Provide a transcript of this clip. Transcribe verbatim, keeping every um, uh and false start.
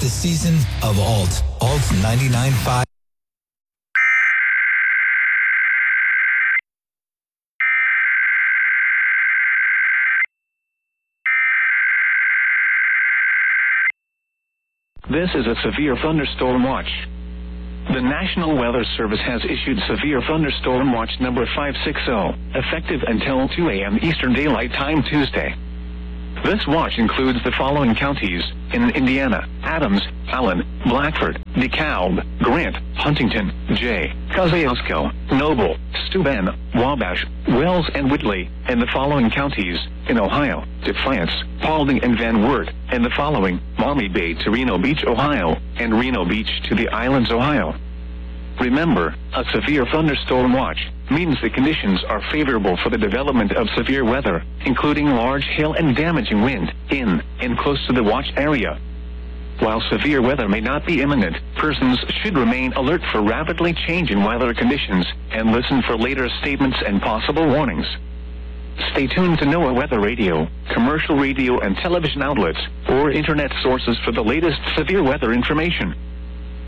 the season of Alt. Alt ninety-nine point five. This is a severe thunderstorm watch. The National Weather Service has issued severe thunderstorm watch number five sixty, effective until two a m Eastern Daylight Time Tuesday. This watch includes the following counties in Indiana: Adams, Allen, Blackford, DeKalb, Grant, Huntington, Jay, Kosciuszko, Noble, Steuben, Wabash, Wells, and Whitley, and the following counties in Ohio: Defiance, Paulding, and Van Wert, and the following: Maumee Bay to Reno Beach, Ohio, and Reno Beach to the Islands, Ohio. Remember, a severe thunderstorm watch means the conditions are favorable for the development of severe weather, including large hail and damaging wind, in and close to the watch area. While severe weather may not be imminent, persons should remain alert for rapidly changing weather conditions and listen for later statements and possible warnings. Stay tuned to NOAA Weather Radio, commercial radio and television outlets, or internet sources for the latest severe weather information.